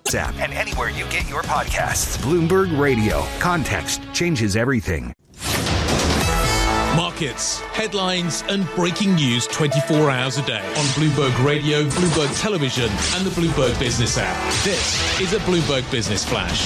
app and anywhere you get your podcasts. Bloomberg Radio. Context changes everything. Markets, headlines and breaking news 24 hours a day on Bloomberg Radio, Bloomberg Television and the Bloomberg Business app. This is a Bloomberg Business Flash.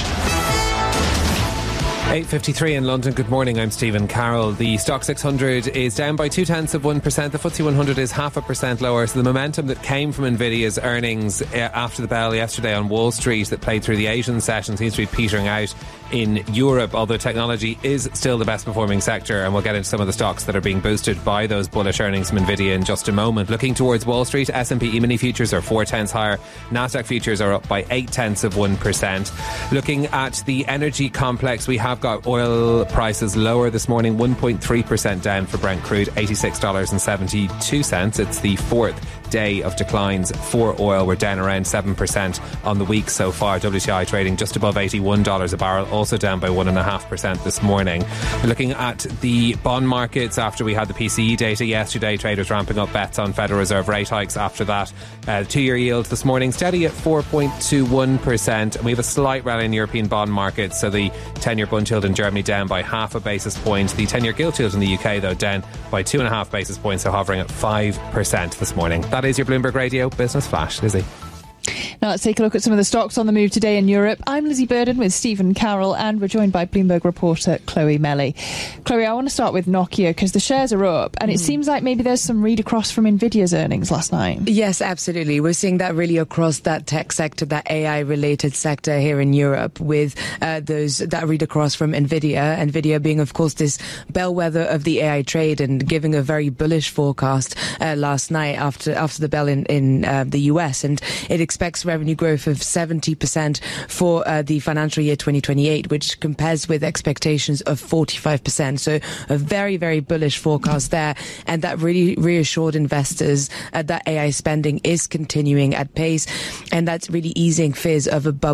8:53 in London. Good morning, I'm Stephen Carroll. The Stock 600 is down by 0.2%. The FTSE 100 is 0.5% lower. So the momentum that came from Nvidia's earnings after the bell yesterday on Wall Street that played through the Asian session seems to be petering out in Europe, although technology is still the best performing sector, and we'll get into some of the stocks that are being boosted by those bullish earnings from Nvidia in just a moment. Looking towards Wall Street, S&P E-mini futures are 0.4 higher. Nasdaq futures are up by 0.8%. Looking at the energy complex, we have got oil prices lower this morning, 1.3% down for Brent crude, $86.72. It's the fourth day of declines for oil. We're down around 7% on the week so far. WTI trading just above $81 a barrel, also down by 1.5% this morning. Looking at the bond markets, after we had the PCE data yesterday, traders ramping up bets on Federal Reserve rate hikes after that. Two-year yield this morning steady at 4.21%, and we have a slight rally in European bond markets. So the 10-year bund yield in Germany down by 0.5 basis point. The 10-year gilt yield in the UK, though, down by 2.5 basis points, so hovering at 5% this morning. That is your Bloomberg Radio Business Flash. Lizzie. Now let's take a look at some of the stocks on the move today in Europe. I'm Lizzie Burden with Stephen Carroll, and we're joined by Bloomberg reporter Chloe Melly. Chloe, I want to start with Nokia because the shares are up, and it seems like maybe there's some read across from Nvidia's earnings last night. Yes, absolutely. We're seeing that really across that tech sector, that AI related sector here in Europe, with that read across from Nvidia. Nvidia being, of course, this bellwether of the AI trade and giving a very bullish forecast last night after the bell in the US, and it expects revenue growth of 70% for the financial year 2028, which compares with expectations of 45%. So a very, very bullish forecast there. And that really reassured investors that AI spending is continuing at pace. And that's really easing fears of a bubble